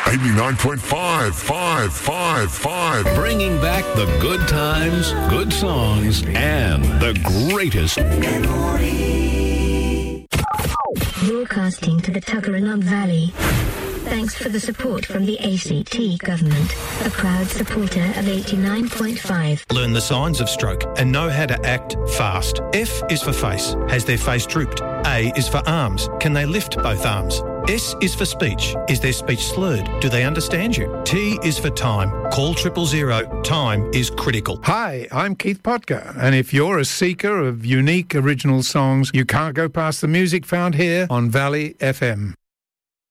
89.5. Bringing back the good times, good songs, and the greatest memories. Broadcasting to the Tuggeranong Valley. Thanks for the support from the ACT government, a proud supporter of 89.5. Learn the signs of stroke and know how to act fast. F is for face. Has their face drooped? A is for arms. Can they lift both arms? S is for speech. Is their speech slurred? Do they understand you? T is for time. Call 000. Time is critical. Hi, I'm Keith Potker, and if you're a seeker of unique original songs, you can't go past the music found here on Valley FM.